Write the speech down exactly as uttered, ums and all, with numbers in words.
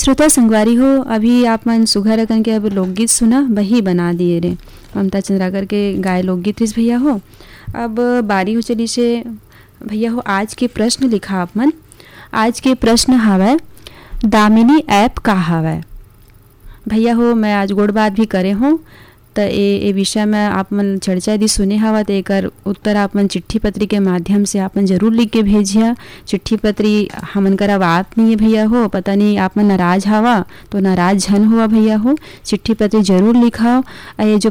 श्रोता संगवारी हो, अभी आप मन सुघर अकन के अब लोकगीत सुना वही बना दिए रे। ममता चंद्राकर के गाय लोकगीत रिस भैया हो। अब बारी हो चली से भैया हो आज के प्रश्न लिखा आप मन। आज के प्रश्न हावय दामिनी ऐप का हावय। भैया हो मैं आज गोड़ बात भी करे हूँ तो ए ए विषय में आप मन चर्चा यदि सुने हवा तो एकर उत्तर आप मन चिट्ठी पत्री के माध्यम से आप मन जरूर लिख के भेजिया। चिट्ठी पत्री हमन करा बात नहीं है भैया हो, पता नहीं आप मन नाराज हवा तो नाराज झन हुआ भैया हो, चिट्ठी पत्री जरूर लिखाओ। ये जो